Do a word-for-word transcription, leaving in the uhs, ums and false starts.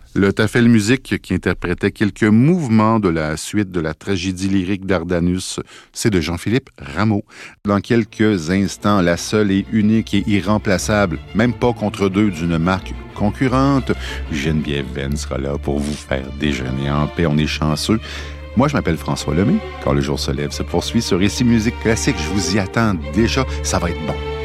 Le Tafel Musique, qui interprétait quelques mouvements de la suite de la tragédie lyrique d'Ardanus, c'est de Jean-Philippe Rameau. Dans quelques instants, la seule et unique et irremplaçable, même pas contre deux d'une marque concurrente, Geneviève Venn sera là pour vous faire déjeuner en paix. On est chanceux. Moi, je m'appelle François Lemay. Quand le jour se lève se poursuit sur Ici Musique Classique. Je vous y attends déjà. Ça va être bon.